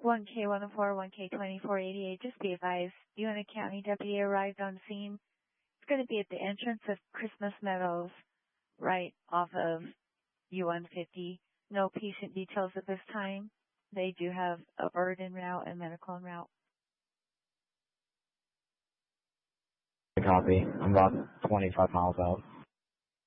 1K104, 1K2488, just be advised, UNT County deputy arrived on scene. It's going to be at the entrance of Christmas Meadows, right off of U-150. No patient details at this time. They do have a bird en route and medical en route. Copy. I'm about 25 miles out.